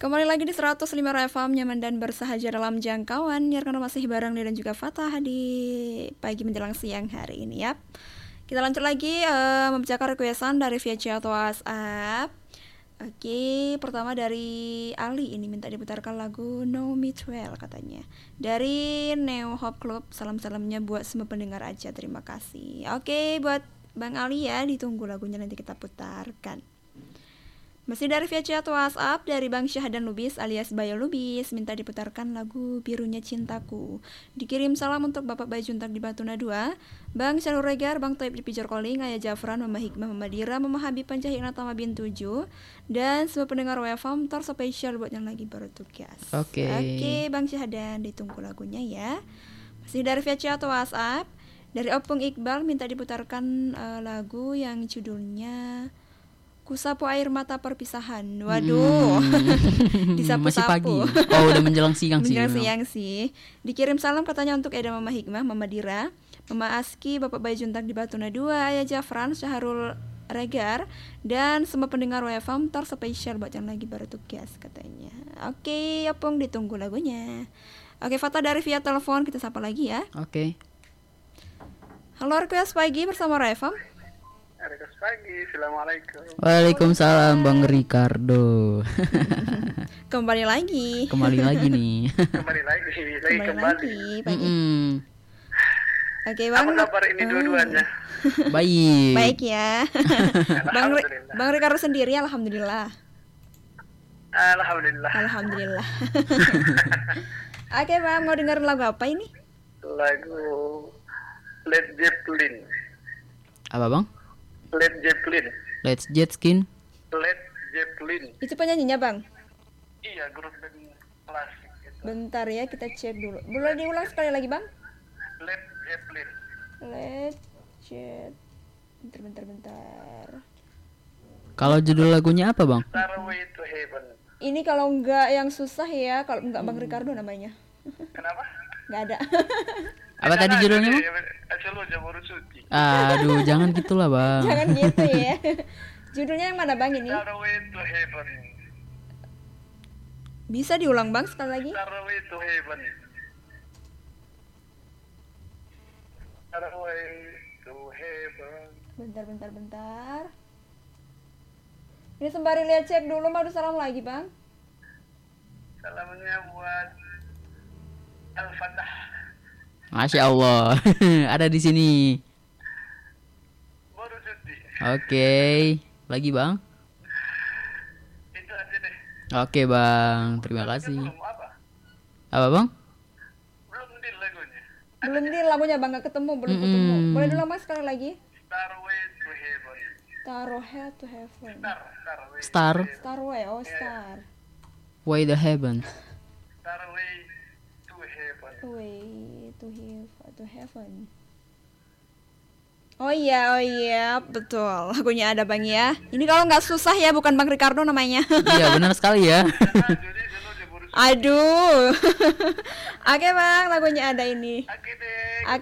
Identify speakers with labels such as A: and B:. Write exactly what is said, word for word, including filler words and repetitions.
A: Kembali lagi di seratus lima F M, nyaman dan bersahaja dalam jangkauan. Karena masih bareng Lia dan juga Fatah di pagi menjelang siang hari ini ya. Kita lanjut lagi uh, membacakan requestan dari via chat atau WhatsApp. Oke, pertama dari Ali, ini minta diputarkan lagu No Me Well katanya. Dari Neo Hop Club, salam-salamnya buat semua pendengar aja, terima kasih. Oke, buat Bang Ali ya, ditunggu lagunya nanti kita putarkan. Masih dari via chat WhatsApp dari Bang Syahdan Lubis alias Bayo Lubis, minta diputarkan lagu Birunya Cintaku. Dikirim salam untuk Bapak Bayi Juntak di Batuna dua, Bang Syarul Regar, Bang Toib di Pijar Koling, Ayah Jafran, Mama Hikmah, Mama Dira, Mama Habib Panjahina Tama bin tujuh, dan semua pendengar W F M terspesial buat yang lagi baru tugas.
B: Oke.
A: Okay. Oke, okay, Bang Syahdan, ditunggu lagunya ya. Masih dari via chat WhatsApp dari Opung Iqbal, minta diputarkan uh, lagu yang judulnya Kusapu Air Mata Perpisahan. Waduh,
B: hmm.
A: disapu-sapu.
B: Masih pagi. Oh, udah menjelang siang sih.
A: Menjelang siang sih. Dikirim salam katanya untuk Eda Mama Hikmah, Mama Dira, Mama Aski, Bapak Bayi Juntak di Batuna dua, Ayah Jafran, Syahrul Regar, dan semua pendengar W F M terspesial buat yang lagi baru tugas katanya. Oke, Opung, ditunggu lagunya. Oke, Fatah dari via telepon, kita sapa lagi ya.
B: Oke.
A: Halo, request pagi bersama W F M.
C: Request pagi, assalamualaikum.
B: Waalaikumsalam Bang Ricardo.
A: Kembali lagi.
B: Kembali lagi nih.
C: Kembali lagi, lagi
A: kembali.
C: kembali.
A: Lagi, pagi.
B: Mm-mm.
A: Oke, Bang.
C: Apa kabar ini dua-duanya?
B: Baik.
A: Baik ya. Bang Bang Ricardo sendiri alhamdulillah.
C: Alhamdulillah.
A: Alhamdulillah. Oke, Bang, mau dengerin lagu apa ini?
C: Lagu Led Zeppelin.
B: Apa, Bang?
C: Led Zeppelin.
B: Let's Jet Skin.
C: Led Zeppelin.
A: Itu penyanyinya, Bang?
C: Iya, grup band klasik gitu.
A: Bentar ya, kita cek dulu. Boleh diulang sekali lagi, Bang?
C: Led Zeppelin.
A: Led Jet. Bentar, bentar, bentar.
B: Kalau judul lagunya apa, Bang?
C: Starway to Heaven.
A: Ini kalau enggak yang susah ya, kalau enggak Bang Ricardo namanya.
C: Kenapa?
A: Enggak ada.
B: Apa tadi judulnya, Bang?
C: Asal lo jamur suci.
B: Aduh, jangan gitulah, Bang.
A: Jangan gitu ya. Judulnya yang mana, Bang, ini?
C: Starway to Heaven.
A: Bisa diulang, Bang, sekali lagi?
C: Starway to Heaven. Starway to Heaven.
A: Bentar, bentar, bentar. Ini sembari lihat cek dulu, mau salam lagi, Bang.
C: Salamnya buat Al-Fatah.
B: Masya Allah. Ada di sini.
C: Baru cuti.
B: Oke. Lagi, Bang?
C: Itu aja deh.
B: Oke, Bang. Terima kasih.
C: Belum apa?
B: Apa, Bang?
C: Belum deal lagunya.
A: Belum deal lagunya, Bang, nggak ketemu, belum
B: Mm-mm.
A: ketemu. Boleh dulu, Mas, sekali lagi?
C: Starway to Heaven.
A: Starway to Heaven.
C: Star, Starway.
B: Star.
A: Starway, oh star.
B: Way the Heaven.
C: Starway to Heaven.
A: Way to heaven, to heaven. Oh iya, oh iya, betul. Lagunya ada, Bang ya. Ini kalau nggak susah ya, bukan Bang Ricardo namanya.
B: Iya, benar sekali ya.
C: Nah, jadi dulu dia baru
A: Aduh. Oke, Bang, lagunya ada ini.
C: Oke deh.